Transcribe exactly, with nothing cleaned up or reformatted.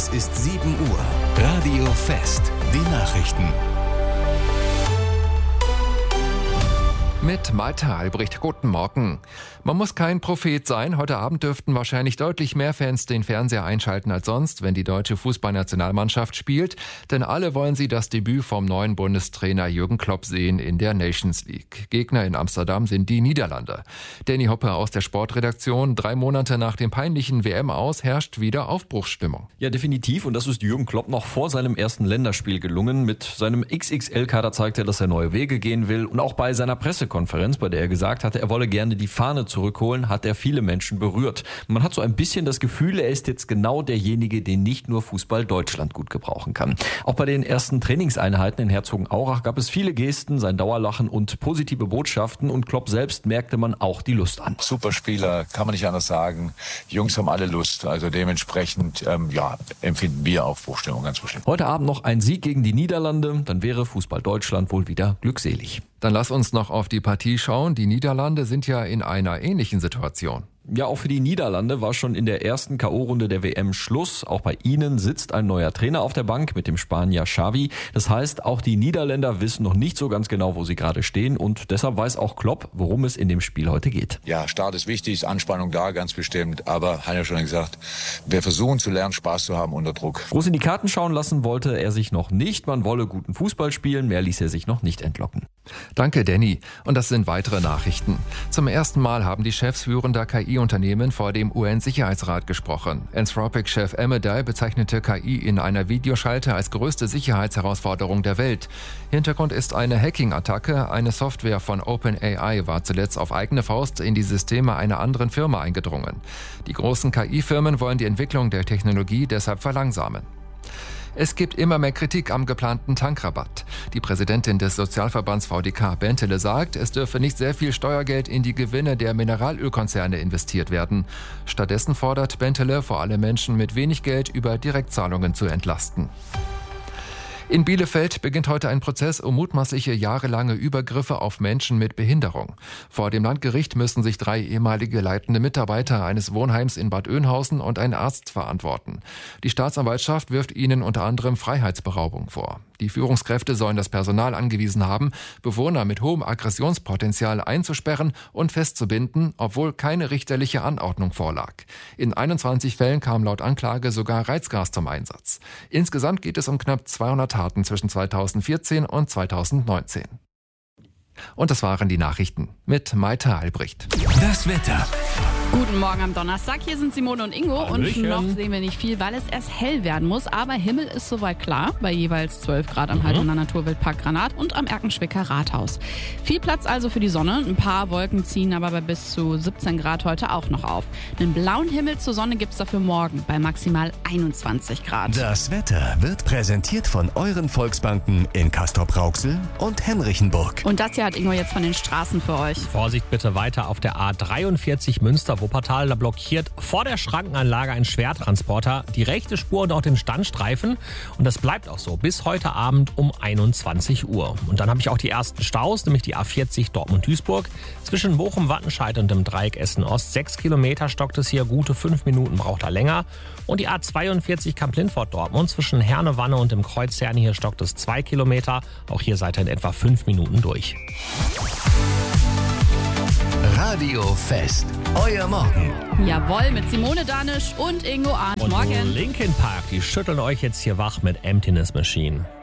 ist sieben Uhr. Radio Fest. Die Nachrichten. Mit Malte Albrecht, guten Morgen. Man muss kein Prophet sein. Heute Abend dürften wahrscheinlich deutlich mehr Fans den Fernseher einschalten als sonst, wenn die deutsche Fußballnationalmannschaft spielt. Denn alle wollen sie das Debüt vom neuen Bundestrainer Jürgen Klopp sehen in der Nations League. Gegner in Amsterdam sind die Niederlande. Danny Hoppe aus der Sportredaktion. Drei Monate nach dem peinlichen W M-Aus herrscht wieder Aufbruchsstimmung. Ja, definitiv. Und das ist Jürgen Klopp noch vor seinem ersten Länderspiel gelungen. Mit seinem X X L-Kader zeigt er, dass er neue Wege gehen will. Und auch bei seiner Pressekonferenz, bei der er gesagt hatte, er wolle gerne die Fahne zurückholen, hat er viele Menschen berührt. Man hat so ein bisschen das Gefühl, er ist jetzt genau derjenige, den nicht nur Fußball Deutschland gut gebrauchen kann. Auch bei den ersten Trainingseinheiten in Herzogenaurach gab es viele Gesten, sein Dauerlachen und positive Botschaften. Und Klopp selbst merkte man auch die Lust an. Super Spieler, kann man nicht anders sagen. Die Jungs haben alle Lust. Also dementsprechend ähm, ja, empfinden wir Aufbruchstimmung ganz bestimmt. Heute Abend noch ein Sieg gegen die Niederlande, dann wäre Fußball Deutschland wohl wieder glückselig. Dann lass uns noch auf die Partie schauen. Die Niederlande sind ja in einer ähnlichen Situation. Ja, auch für die Niederlande war schon in der ersten K O-Runde der W M Schluss. Auch bei ihnen sitzt ein neuer Trainer auf der Bank mit dem Spanier Xavi. Das heißt, auch die Niederländer wissen noch nicht so ganz genau, wo sie gerade stehen. Und deshalb weiß auch Klopp, worum es in dem Spiel heute geht. Ja, Start ist wichtig, ist Anspannung da, ganz bestimmt. Aber, hat ja schon gesagt, wir versuchen zu lernen, Spaß zu haben unter Druck. Groß in die Karten schauen lassen wollte er sich noch nicht. Man wolle guten Fußball spielen, mehr ließ er sich noch nicht entlocken. Danke, Danny. Und das sind weitere Nachrichten. Zum ersten Mal haben die Chefs führender K I-Unternehmen vor dem U N-Sicherheitsrat gesprochen. Anthropic-Chef Amedei bezeichnete K I in einer Videoschalte als größte Sicherheitsherausforderung der Welt. Hintergrund ist eine Hacking-Attacke. Eine Software von OpenAI war zuletzt auf eigene Faust in die Systeme einer anderen Firma eingedrungen. Die großen K I-Firmen wollen die Entwicklung der Technologie deshalb verlangsamen. Es gibt immer mehr Kritik am geplanten Tankrabatt. Die Präsidentin des Sozialverbands V D K, Bentele, sagt, es dürfe nicht sehr viel Steuergeld in die Gewinne der Mineralölkonzerne investiert werden. Stattdessen fordert Bentele, vor allem Menschen mit wenig Geld über Direktzahlungen zu entlasten. In Bielefeld beginnt heute ein Prozess um mutmaßliche jahrelange Übergriffe auf Menschen mit Behinderung. Vor dem Landgericht müssen sich drei ehemalige leitende Mitarbeiter eines Wohnheims in Bad Oeynhausen und ein Arzt verantworten. Die Staatsanwaltschaft wirft ihnen unter anderem Freiheitsberaubung vor. Die Führungskräfte sollen das Personal angewiesen haben, Bewohner mit hohem Aggressionspotenzial einzusperren und festzubinden, obwohl keine richterliche Anordnung vorlag. In einundzwanzig Fällen kam laut Anklage sogar Reizgas zum Einsatz. Insgesamt geht es um knapp zweihundert Taten zwischen zweitausendvierzehn und zweitausendneunzehn. Und das waren die Nachrichten mit Malte Albrecht. Das Wetter. Guten Morgen am Donnerstag, hier sind Simone und Ingo. Hallöchen. Und noch sehen wir nicht viel, weil es erst hell werden muss. Aber Himmel ist soweit klar, bei jeweils zwölf Grad am mhm. Haldener Naturwildpark Granat und am Erkenschwicker Rathaus. Viel Platz also für die Sonne, ein paar Wolken ziehen aber bei bis zu siebzehn Grad heute auch noch auf. Den blauen Himmel zur Sonne gibt's dafür morgen bei maximal einundzwanzig Grad. Das Wetter wird präsentiert von euren Volksbanken in Castrop-Rauxel und Henrichenburg. Und das hier hat Ingo jetzt von den Straßen für euch. Vorsicht bitte weiter auf der A dreiundvierzig Münster-Wuppertal. Da blockiert vor der Schrankenanlage ein Schwertransporter die rechte Spur und auch den Standstreifen. Und das bleibt auch so bis heute Abend um einundzwanzig Uhr. Und dann habe ich auch die ersten Staus, nämlich die A vierzig Dortmund-Duisburg. Zwischen Bochum, Wattenscheid und dem Dreieck Essen-Ost. Sechs Kilometer stockt es hier, gute fünf Minuten braucht er länger. Und die A zweiundvierzig Kamp-Lindfort-Dortmund zwischen Herne-Wanne und dem Kreuz Herne. Hier stockt es zwei Kilometer. Auch hier seid ihr in etwa fünf Minuten durch. Radio Fest. Euer Morgen. Jawohl, mit Simone Danisch und Ingo Arndt. Und Morgen. Linkin Park, die schütteln euch jetzt hier wach mit Emptiness Machine.